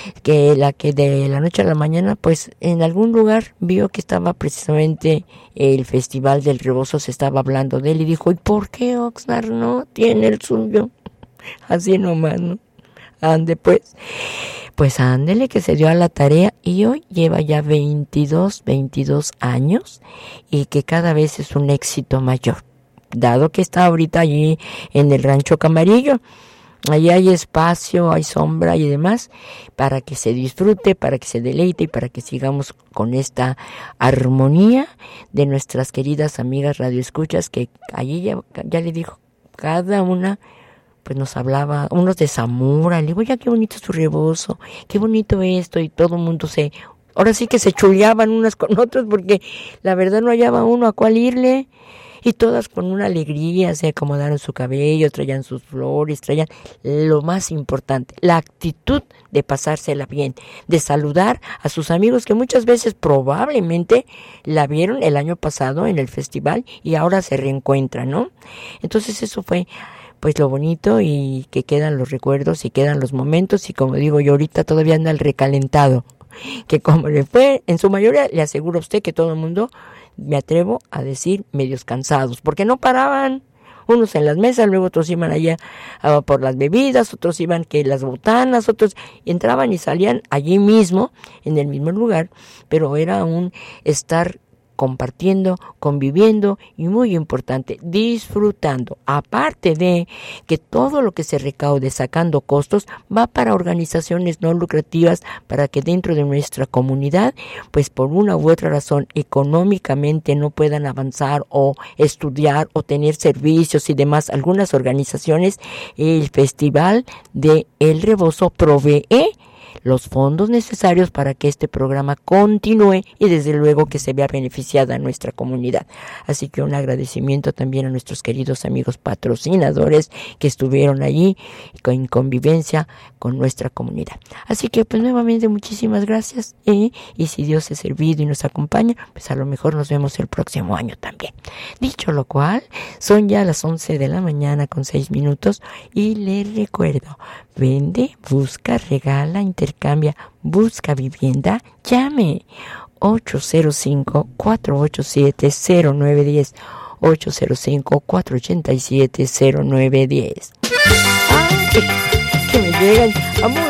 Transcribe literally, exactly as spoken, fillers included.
que la que de la noche a la mañana, pues en algún lugar vio que estaba precisamente el Festival del Rebozo, se estaba hablando de él y dijo, ¿y por qué Oxnard no tiene el suyo? Así nomás, ¿no? Ande pues, pues ándele que se dio a la tarea y hoy lleva ya veintidós años y que cada vez es un éxito mayor, dado que está ahorita allí en el Rancho Camarillo. Allí hay espacio, hay sombra y demás para que se disfrute, para que se deleite y para que sigamos con esta armonía de nuestras queridas amigas radioescuchas que allí ya, ya le dijo, cada una pues nos hablaba, unos de Zamora, le digo, ya qué bonito es tu rebozo, qué bonito esto, y todo el mundo se, ahora sí que se chuleaban unas con otras porque la verdad no hallaba uno a cuál irle, y todas con una alegría se acomodaron su cabello, traían sus flores, traían lo más importante, la actitud de pasársela bien, de saludar a sus amigos que muchas veces probablemente la vieron el año pasado en el festival y ahora se reencuentran, ¿no? Entonces eso fue pues lo bonito y que quedan los recuerdos y quedan los momentos y como digo yo ahorita todavía anda el recalentado, que como le fue en su mayoría le aseguro a usted que todo el mundo, me atrevo a decir medios cansados, porque no paraban, unos en las mesas, luego otros iban allá uh, por las bebidas, otros iban que las botanas, otros entraban y salían allí mismo, en el mismo lugar, pero era un estar compartiendo, conviviendo y muy importante, disfrutando. Aparte de que todo lo que se recaude sacando costos va para organizaciones no lucrativas para que dentro de nuestra comunidad, pues por una u otra razón económicamente no puedan avanzar o estudiar o tener servicios y demás. Algunas organizaciones, el Festival de El Rebozo provee los fondos necesarios para que este programa continúe y desde luego que se vea beneficiada a nuestra comunidad. Así que un agradecimiento también a nuestros queridos amigos patrocinadores que estuvieron allí en convivencia con nuestra comunidad. Así que pues nuevamente muchísimas gracias ¿eh? Y si Dios es servido y nos acompaña, pues a lo mejor nos vemos el próximo año también. Dicho lo cual, son ya las once de la mañana con seis minutos y les recuerdo, vende, busca, regala, intercambia, busca vivienda, llame ocho cero cinco, cuatro ocho siete, cero nueve uno cero, ocho cero cinco, cuatro ocho siete, cero nueve uno cero. ¡Ay! Que me llegan, amor.